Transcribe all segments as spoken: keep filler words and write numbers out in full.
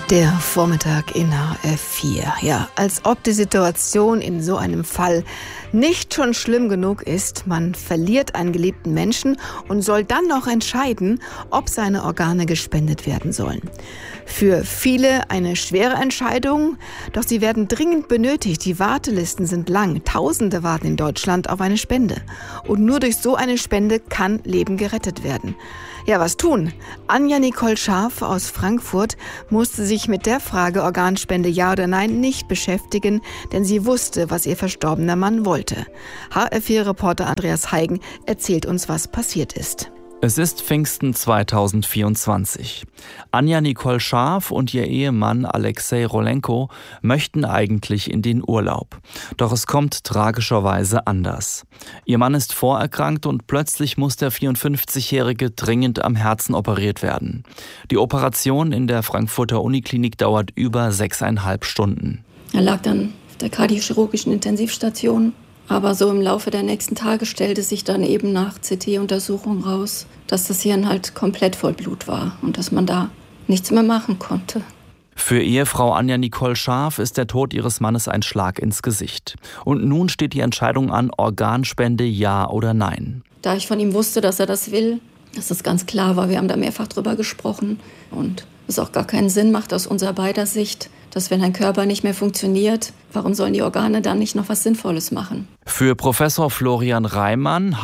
Der Vormittag in H F vier. Ja, als ob die Situation in so einem Fall nicht schon schlimm genug ist. Man verliert einen geliebten Menschen und soll dann noch entscheiden, ob seine Organe gespendet werden sollen. Für viele eine schwere Entscheidung, doch sie werden dringend benötigt. Die Wartelisten sind lang. Tausende warten in Deutschland auf eine Spende. Und nur durch so eine Spende kann Leben gerettet werden. Ja, was tun? Anja Nicole Scharf aus Frankfurt musste sich mit der Frage Organspende ja oder nein nicht beschäftigen, denn sie wusste, was ihr verstorbener Mann wollte. H F vier-Reporter Andreas Heigen erzählt uns, was passiert ist. Es ist Pfingsten zweitausendvierundzwanzig. Anja Nicole Scharf und ihr Ehemann Alexei Rolenko möchten eigentlich in den Urlaub. Doch es kommt tragischerweise anders. Ihr Mann ist vorerkrankt und plötzlich muss der vierundfünfzigjährige dringend am Herzen operiert werden. Die Operation in der Frankfurter Uniklinik dauert über sechseinhalb Stunden. Er lag dann auf der kardiochirurgischen Intensivstation. Aber so im Laufe der nächsten Tage stellte sich dann eben nach C T-Untersuchung raus, dass das Hirn halt komplett voll Blut war und dass man da nichts mehr machen konnte. Für Ehefrau Anja Nicole Scharf ist der Tod ihres Mannes ein Schlag ins Gesicht. Und nun steht die Entscheidung an, Organspende ja oder nein. Da ich von ihm wusste, dass er das will, dass das ganz klar war, wir haben da mehrfach drüber gesprochen und es auch gar keinen Sinn macht aus unserer beider Sicht, dass wenn ein Körper nicht mehr funktioniert, warum sollen die Organe dann nicht noch was Sinnvolles machen? Für Professor Florian Reimann,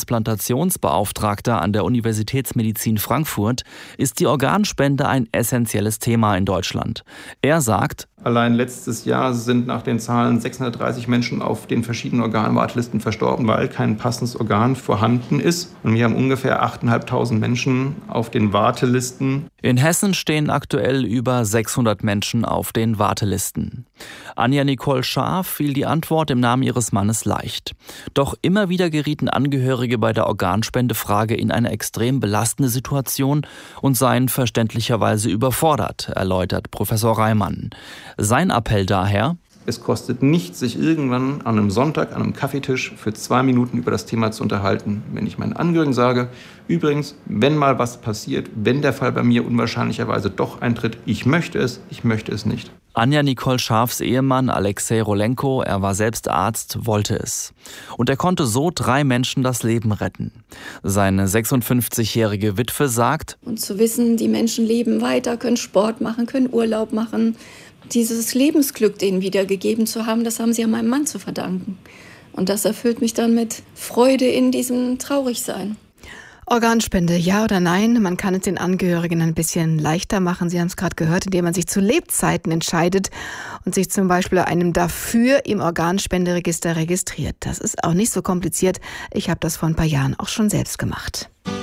Haupttransplantationsbeauftragter an der Universitätsmedizin Frankfurt, ist die Organspende ein essentielles Thema in Deutschland. Er sagt: Allein letztes Jahr sind nach den Zahlen sechshundertdreißig Menschen auf den verschiedenen Organwartelisten verstorben, weil kein passendes Organ vorhanden ist. Und wir haben ungefähr achttausendfünfhundert Menschen auf den Wartelisten. In Hessen stehen aktuell über sechshundert Menschen auf den Wartelisten. Anja Nicole Scharf fiel die Antwort im Namen ihres Mannes leicht. Doch immer wieder gerieten Angehörige bei der Organspendefrage in eine extrem belastende Situation und seien verständlicherweise überfordert, erläutert Professor Reimann. Sein Appell daher: Es kostet nichts, sich irgendwann an einem Sonntag an einem Kaffeetisch für zwei Minuten über das Thema zu unterhalten. Wenn ich meinen Angehörigen sage, übrigens, wenn mal was passiert, wenn der Fall bei mir unwahrscheinlicherweise doch eintritt, ich möchte es, ich möchte es nicht. Anja Nicole Scharfs Ehemann Alexei Rolenko, er war selbst Arzt, wollte es. Und er konnte so drei Menschen das Leben retten. Seine sechsundfünfzigjährige Witwe sagt: Und zu wissen, die Menschen leben weiter, können Sport machen, können Urlaub machen. Dieses Lebensglück denen wiedergegeben zu haben, das haben sie ja meinem Mann zu verdanken. Und das erfüllt mich dann mit Freude in diesem Traurigsein. Organspende, ja oder nein? Man kann es den Angehörigen ein bisschen leichter machen. Sie haben es gerade gehört, indem man sich zu Lebzeiten entscheidet und sich zum Beispiel einem dafür im Organspenderegister registriert. Das ist auch nicht so kompliziert. Ich habe das vor ein paar Jahren auch schon selbst gemacht.